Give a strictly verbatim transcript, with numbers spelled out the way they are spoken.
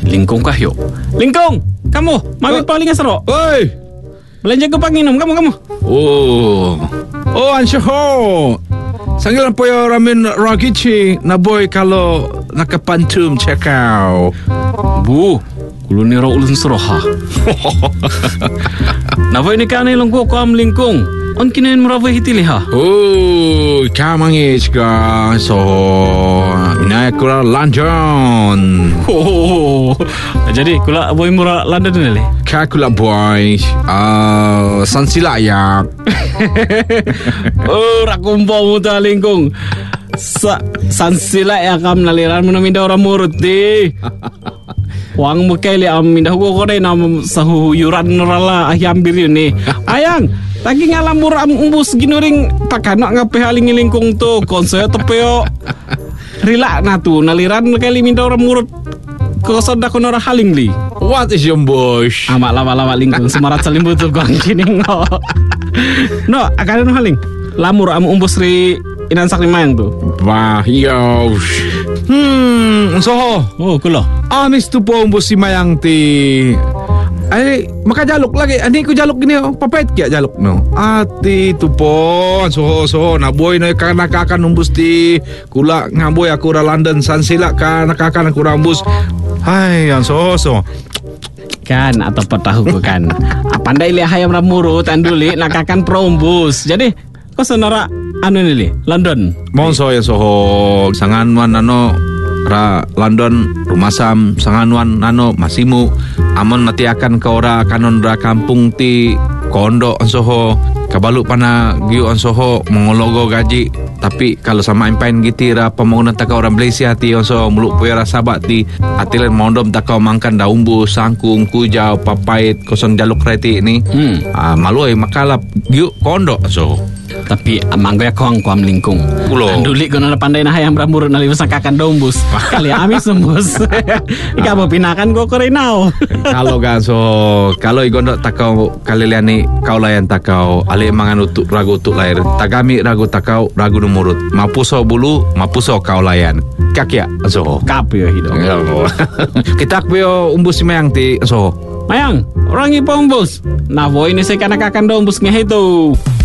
Lingkong kahyo. Lingkong, kamu, mami Oh. paling asro. Oi. Belanja ke panginum, kamu kamu. Oh. Oh, ansyo ho. Sanggilan po yung ramen ragichi na boy kalau nakapantum cekau. Bu, kulo ni ro ulun seroha. Napa ini kan ilong ko kam lingkong. On kinain merawa hitili ha. Oh, kamangis ka. So, minaya kura London. Oh, jadi kula boy mura London ni le. Kakula boy. Ah, uh, sansilayak. Oh, rakumpa mo ta lingkong. Sa sansila ya kam naliran mo na minda orang murut di. Wang mo kay li am minda ko ko na sa huyuran rala ahyambir yun ni. Ayang, lagi ngalam mura am umbus ginuring takana ngape haling lingkong to konsoyo tepeo. Rila na tu naliran kay li minda orang murut. Ko sada ko nora haling li. What is your bush? Ama lama-lama lingkong semarat salimbu tu kong kining no. No, akan haling. Lamur am umbus ri inan sakli mayang tu. Wah, yo. Hmm, so. Oh, kulo. Amis tu po umbos si Mayang ti. Ay, makajalok lagi. Ani ko jalok gini, oh. Papait kaya jalok no. Ati tu po. So, so, naboy na ka nakakan umbos ti. Kula ngaboy ako ra London san sila ka nakakan ako ra umbos. Ay, yan so, so. Kan atau petahu ko kan. Pandai li hayam ramurut anduli nakakan prombus. Jadi kau senara anu ni li London. Monso ya soho sanganwan ano ra London rumasam sanganwan ano masimu amon mati akan ka ora kanon ra kampung ti kondo ansoho kabalu pana giu ansoho mengologo gaji tapi kalau sama impain gitira pembangunan taka orang Malaysia ti anso muluk puera sabat ti atilen mondom taka mangkan daumbu sangkung kujau papait kosong jaluk reti ni hmm. ah, malu ai makalap giu kondo ansoho. Tapi amang gue kuang kuam lingkung. Ulo. Anduli gue nana pandai nah yang beramurut nali usakakan dombus. Kali amis sembus. Ika mau pinakan gue korenau. Kalau kan so kalau igondo takau kali liani kau layan takau ali mangan utuk ragu utuk lahir. Tagami ragu takau ragu numurut. Mapuso bulu mapuso kau layan. Kakya so. Kapi ya hidup. Kita kuyo umbus si Mayang ti so. Mayang, orang ipa umbus. Nah boy ini saya kana kakan dombus ngehe tu.